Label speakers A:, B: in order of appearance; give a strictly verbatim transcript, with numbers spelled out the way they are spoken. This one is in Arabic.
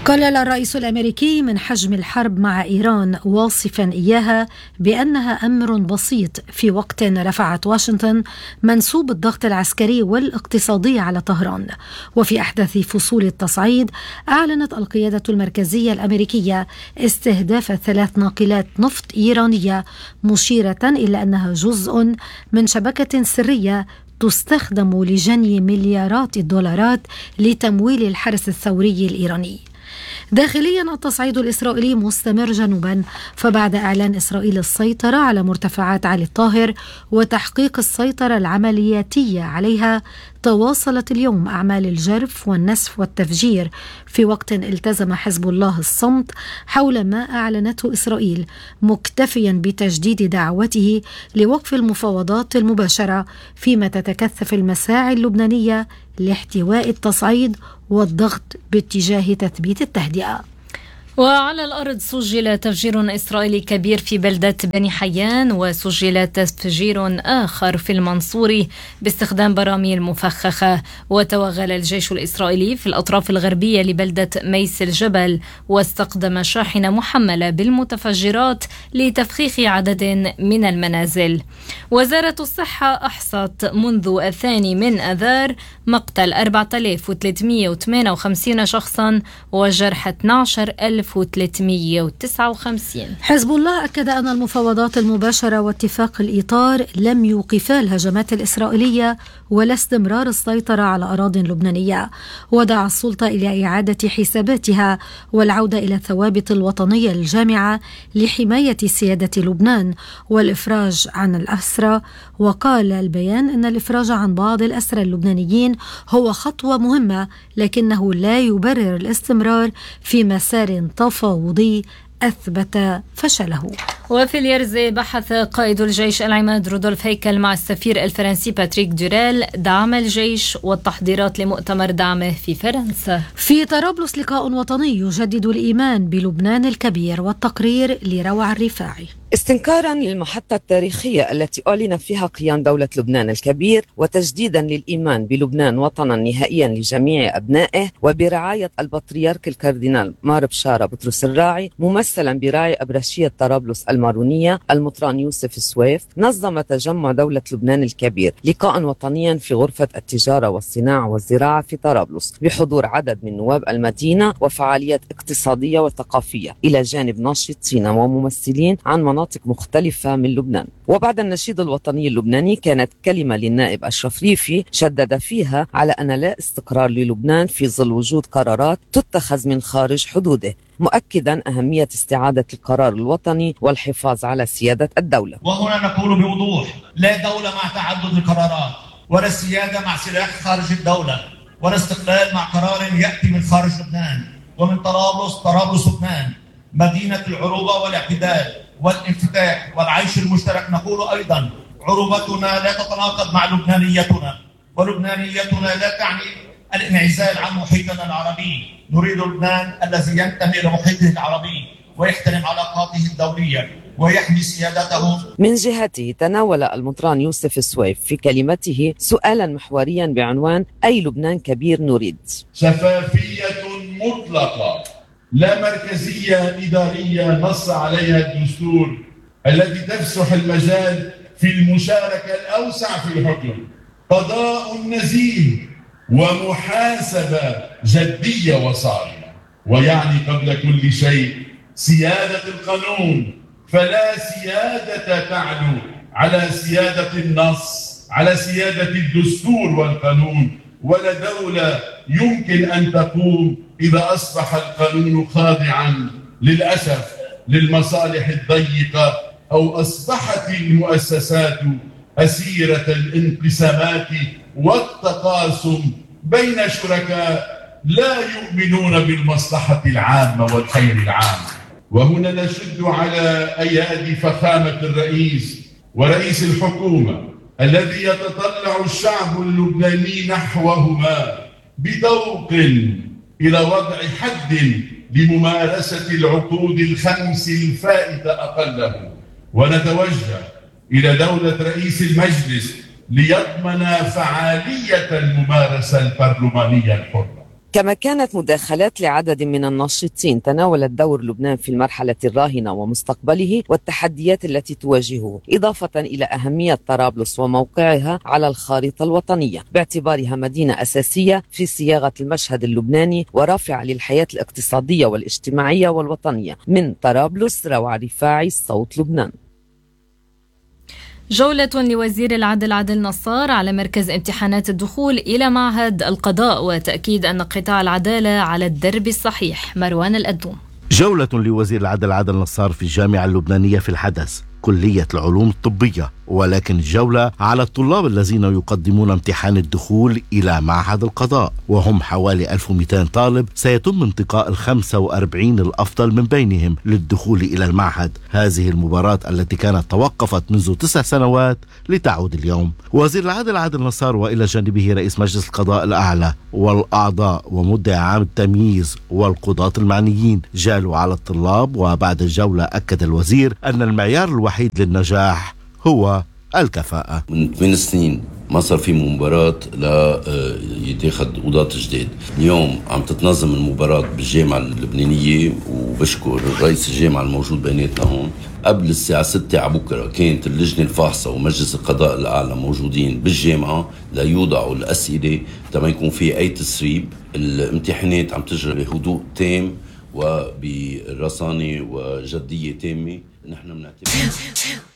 A: قال الرئيس الأمريكي من حجم الحرب مع إيران، واصفا إياها بأنها أمر بسيط في وقت رفعت واشنطن منسوب الضغط العسكري والاقتصادي على طهران. وفي أحدث فصول التصعيد أعلنت القيادة المركزية الأمريكية استهداف ثلاث ناقلات نفط إيرانية، مشيرة إلى أنها جزء من شبكة سرية تستخدم لجني مليارات الدولارات لتمويل الحرس الثوري الإيراني. داخليا التصعيد الإسرائيلي مستمر جنوبا، فبعد إعلان إسرائيل السيطرة على مرتفعات علي الطاهر وتحقيق السيطرة العملياتية عليها، تواصلت اليوم أعمال الجرف والنسف والتفجير، في وقت التزم حزب الله الصمت حول ما أعلنته إسرائيل، مكتفيا بتجديد دعوته لوقف المفاوضات المباشرة، فيما تتكثف المساعي اللبنانية لاحتواء التصعيد والضغط باتجاه تثبيت التهدئة.
B: وعلى الأرض سجل تفجير إسرائيلي كبير في بلدة بني حيان، وسجل تفجير آخر في المنصوري باستخدام براميل مفخخة. وتوغل الجيش الإسرائيلي في الأطراف الغربية لبلدة ميس الجبل، واستخدم شاحنة محملة بالمتفجرات لتفخيخ عدد من المنازل. وزارة الصحة أحصت منذ الثاني من أذار مقتل أربعة آلاف وثلاثمئة وثمانية وخمسين شخصا وجرح اثني عشر ألف وثلاثمئة وتسعة وخمسين.
A: حزب الله أكد أن المفاوضات المباشرة واتفاق الإطار لم يوقفا الهجمات الإسرائيلية ولا استمرار السيطرة على أراضٍ لبنانية، ودعا السلطة إلى إعادة حساباتها والعودة إلى الثوابت الوطنية الجامعة لحماية سيادة لبنان والإفراج عن الأسرى. وقال البيان أن الإفراج عن بعض الأسرى اللبنانيين هو خطوة مهمة، لكنه لا يبرر الاستمرار في مسار تفاوضي أثبت فشله.
B: وفي اليرزة بحث قائد الجيش العماد رودولف هيكل مع السفير الفرنسي باتريك دوريل دعم الجيش والتحضيرات لمؤتمر دعمه في فرنسا.
A: في طرابلس لقاء وطني يجدد الإيمان بلبنان الكبير، والتقرير لروعة الرفاعي.
C: استنكارا للمحطة التاريخية التي أعلن فيها قيام دولة لبنان الكبير، وتجديدا للإيمان بلبنان وطنا نهائيا لجميع أبنائه، وبرعاية البطريرك الكاردينال مار بشارة بطرس الراعي ممثلا براعي أبرشية طرابلس المارونية المطران يوسف السويف، نظم تجمع دولة لبنان الكبير لقاء وطنيا في غرفة التجارة والصناعة والزراعة في طرابلس بحضور عدد من نواب المدينة وفعاليات اقتصادية وثقافية، إلى جانب ناشطين وممثلين عن مناطق مختلفة من لبنان. وبعد النشيد الوطني اللبناني كانت كلمة للنائب أشرف ريفي شدد فيها على أن لا استقرار للبنان في ظل وجود قرارات تتخذ من خارج حدوده، مؤكدا أهمية استعادة القرار الوطني والحفاظ على سيادة الدولة.
D: وهنا نقول بوضوح: لا دولة مع تعدد القرارات، ولا سيادة مع سلاح خارج الدولة، ولا استقلال مع قرار يأتي من خارج لبنان ومن طرابلس. طرابلس لبنان مدينة العروبة والاعتدال والانفتاح والعيش المشترك. نقول أيضا: عروبتنا لا تتناقض مع لبنانيتنا، ولبنانيتنا لا تعني الانعزال عن محيطنا العربي. نريد لبنان الذي ينتمي لمحيطه العربي ويحترم علاقاته الدولية ويحمي سيادته.
C: من جهته تناول المطران يوسف السويف في كلمته سؤالا محوريا بعنوان: أي لبنان كبير نريد؟
E: شفافية مطلقة، لا مركزية إدارية نص عليها الدستور الذي تفسح المجال في المشاركة الأوسع في الحكم، قضاء نزيه ومحاسبة جدية وصارمة، ويعني قبل كل شيء سيادة القانون، فلا سيادة تعلو على سيادة النص، على سيادة الدستور والقانون، ولا دولة يمكن أن تقوم إذا أصبح القانون خاضعا للأسف للمصالح الضيقة، أو أصبحت المؤسسات أسيرة الانقسامات والتقاسم بين شركاء لا يؤمنون بالمصلحة العامة والخير العام. وهنا نشد على أيادي فخامة الرئيس ورئيس الحكومة الذي يتطلع الشعب اللبناني نحوهما بذوق إلى وضع حد لممارسة العقود الخمس الفائتة أقله، ونتوجه إلى دولة رئيس المجلس ليضمن فعالية الممارسة البرلمانية الحرة.
C: كما كانت مداخلات لعدد من الناشطين تناولت دور لبنان في المرحلة الراهنة ومستقبله والتحديات التي تواجهه، إضافة إلى أهمية طرابلس وموقعها على الخارطة الوطنية باعتبارها مدينة أساسية في صياغة المشهد اللبناني ورافعة للحياة الاقتصادية والاجتماعية والوطنية. من طرابلس روعة رفاعي، صوت لبنان.
B: جولة لوزير العدل عادل نصار على مركز امتحانات الدخول إلى معهد القضاء وتأكيد أن قطاع العدالة على الدرب الصحيح. مروان الأدوم.
F: جولة لوزير العدل عادل نصار في الجامعة اللبنانية في الحدث كلية العلوم الطبية، ولكن الجولة على الطلاب الذين يقدمون امتحان الدخول إلى معهد القضاء، وهم حوالي ألف ومئتين طالب سيتم انتقاء الخمسة وأربعين الأفضل من بينهم للدخول إلى المعهد. هذه المباراة التي كانت توقفت منذ تسع سنوات لتعود اليوم. وزير العدل عادل نصار وإلى جانبه رئيس مجلس القضاء الأعلى والأعضاء ومدعي عام التمييز والقضاة المعنيين جالوا على الطلاب. وبعد الجولة أكد الوزير أن المعيار الوحيد للنجاح هو الكفاءة.
G: من ثمان سنين ما صار في مباراة لا يتاخد قضاة جداد. اليوم عم تتنظم المباراة بالجامعة اللبنانية، وبشكر رئيس الجامعة الموجود بيناتنا هون. قبل الساعة ستة على بكرة كانت اللجنة الفاحصة ومجلس القضاء الأعلى موجودين بالجامعة ليوضعوا الأسئلة تما يكون في أي تسريب. الامتحانات عم تجري بهدوء تام وبرصانة وجدية تامة. نحن بنعتبر